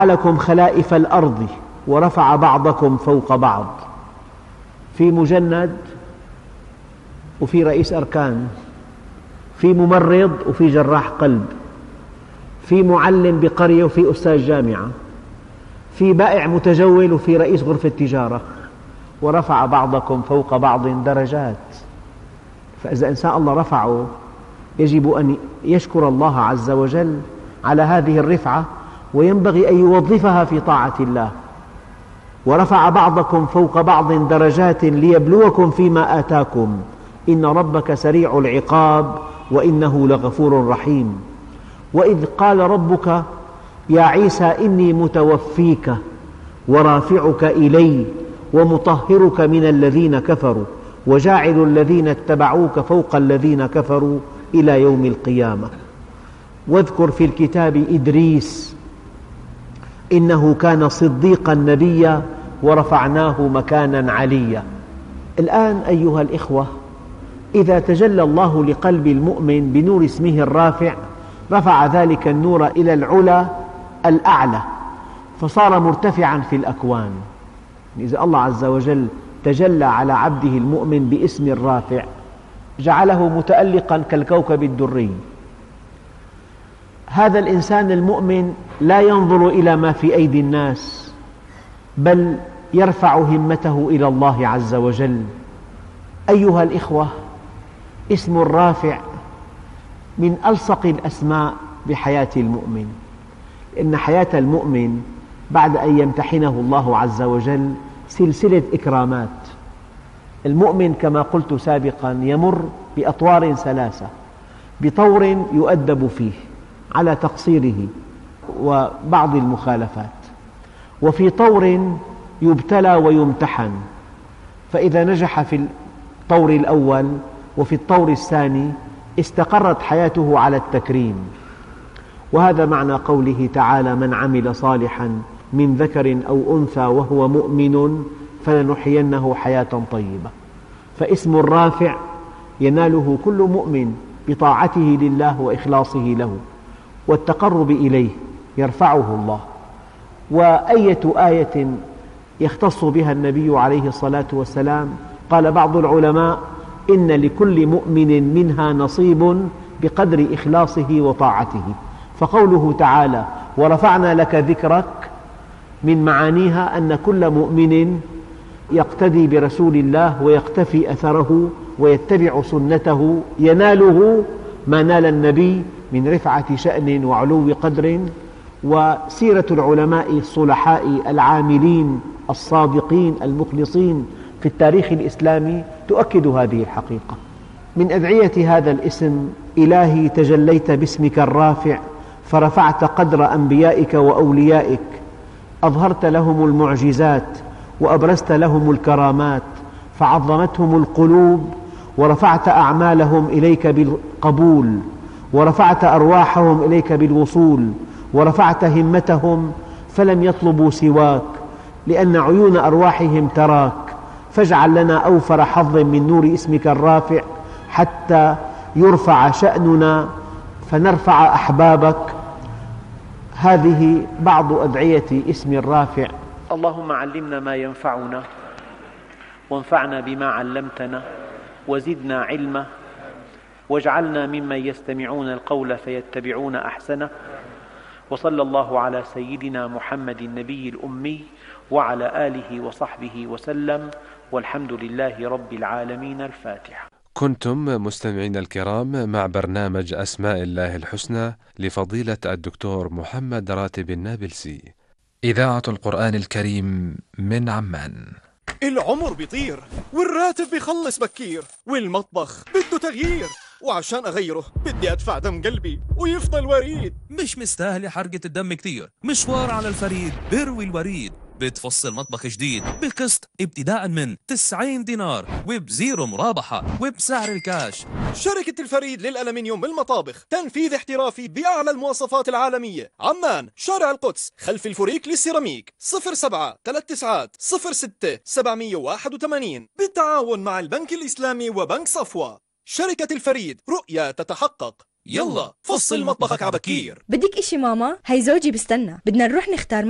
لكم خلائف الأرض ورفع بعضكم فوق بعض. في مجند وفي رئيس أركان، في ممرض وفي جراح قلب، في معلم بقرية وفي أستاذ جامعة، في بائع متجول وفي رئيس غرفة تجارة. ورفع بعضكم فوق بعض درجات. فإذا إنسان الله رفعه يجب أن يشكر الله عز وجل على هذه الرفعة، وينبغي أن يوظفها في طاعة الله. ورفع بعضكم فوق بعض درجات ليبلوكم فيما آتاكم إن ربك سريع العقاب وإنه لغفور رحيم. وإذ قال ربك يا عيسى إني متوفيك ورافعك إلي ومطهرك من الذين كفروا وجاعل الذين اتبعوك فوق الذين كفروا إلى يوم القيامة. واذكر في الكتاب إدريس إنه كان صديقا نبيا ورفعناه مكانا عليا. الآن أيها الإخوة، إذا تجلى الله لقلب المؤمن بنور اسمه الرافع رفع ذلك النور إلى العلا الأعلى، فصار مرتفعا في الأكوان. إذا الله عز وجل تجلى على عبده المؤمن باسم الرافع جعله متألقا كالكوكب الدري. هذا الإنسان المؤمن لا ينظر إلى ما في أيدي الناس، بل يرفع همته إلى الله عز وجل. أيها الإخوة، اسم الرافع من ألصق الأسماء بحياة المؤمن، لأن حياة المؤمن بعد أن يمتحنه الله عز وجل سلسلة إكرامات. المؤمن كما قلت سابقا يمر بأطوار ثلاثة: بطور يؤدب فيه على تقصيره وبعض المخالفات، وفي طور يبتلى ويمتحن، فإذا نجح في الطور الأول وفي الطور الثاني استقرت حياته على التكريم. وهذا معنى قوله تعالى: من عمل صالحا من ذكر أو أنثى وهو مؤمن فلنحيينه حياة طيبة. فاسم الرافع يناله كل مؤمن بطاعته لله وإخلاصه له والتقرب إليه، يرفعه الله. وأية آية يختص بها النبي عليه الصلاة والسلام، قال بعض العلماء: إن لكل مؤمن منها نصيب بقدر إخلاصه وطاعته. فقوله تعالى: ورفعنا لك ذكرك، من معانيها أن كل مؤمن يقتدي برسول الله ويقتفي أثره ويتبع سنته يناله ما نال النبي من رفعة شأن وعلو قدر. وسيرة العلماء الصلحاء العاملين الصادقين المخلصين في التاريخ الإسلامي تؤكد هذه الحقيقة. من أدعية هذا الاسم: إلهي تجليت باسمك الرافع فرفعت قدر أنبيائك وأوليائك، أظهرت لهم المعجزات وأبرزت لهم الكرامات فعظمتهم القلوب، ورفعت أعمالهم إليك بالقبول، ورفعت أرواحهم إليك بالوصول، ورفعت همتهم فلم يطلبوا سواك لأن عيون أرواحهم تراك. فاجعل لنا أوفر حظ من نور اسمك الرافع حتى يرفع شأننا فنرفع أحبابك. هذه بعض أدعية اسم الرافع. اللهم علمنا ما ينفعنا وانفعنا بما علمتنا وزدنا علما، واجعلنا ممن يستمعون القول فيتبعون أحسنه. وصلى الله على سيدنا محمد النبي الأمي وعلى آله وصحبه وسلم، والحمد لله رب العالمين. الفاتحة. كنتم مستمعين الكرام مع برنامج أسماء الله الحسنى لفضيلة الدكتور محمد راتب النابلسي، إذاعة القرآن الكريم من عمان. العمر بيطير والراتب بيخلص بكير والمطبخ بده تغيير، وعشان أغيره بدي أدفع دم قلبي ويفضل وريد. مش مستاهلة حرقة الدم كتير، مشوار على الفريد بيروي الوريد. بتفصل مطبخ جديد بقسط ابتداء من 90 دينار وبزيرو مرابحة وبسعر الكاش. شركة الفريد للألمنيوم بالمطابخ، تنفيذ احترافي بأعلى المواصفات العالمية. عمان، شارع القدس، خلف الفوريك للسيراميك. 07-39-06-781 بالتعاون مع البنك الإسلامي وبنك صفوة. شركة الفريد، رؤية تتحقق. يلا فصل مطبخك عبكير. بدك إشي ماما؟ هاي زوجي بستنى، بدنا نروح نختار